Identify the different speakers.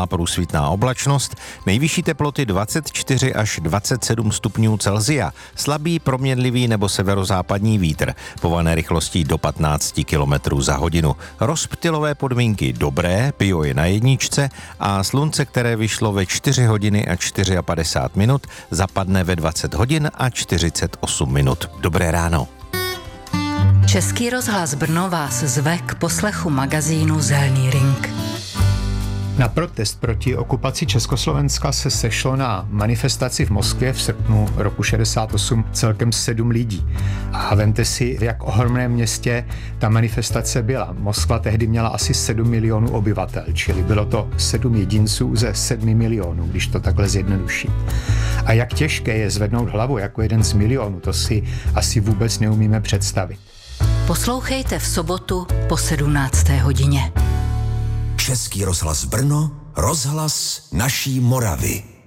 Speaker 1: průsvitná oblačnost, nejvyšší teploty 24 až 27 stupňů Celsia, slabý proměnlivý nebo severozápadní vítr, pované rychlostí do 15 km za hodinu. Rozptylové podmínky dobré, Pio je na jedničce a slunce, které vyšlo ve 4 hodiny a 54 minut, zapadne ve 20 hodin a 48 minut. Dobré ráno.
Speaker 2: Český rozhlas Brno vás zve k poslechu magazínu Zelný ring.
Speaker 3: Na protest proti okupaci Československa se sešlo na manifestaci v Moskvě v srpnu roku 68 celkem 7 lidí. A vemte si, v jak ohromném městě ta manifestace byla. Moskva tehdy měla asi 7 milionů obyvatel, čili bylo to 7 jedinců ze 7 milionů, když to takhle zjednoduším. A jak těžké je zvednout hlavu jako jeden z milionů, to si asi vůbec neumíme představit.
Speaker 2: Poslouchejte v sobotu po 17. hodině.
Speaker 4: Český rozhlas Brno, rozhlas naší Moravy.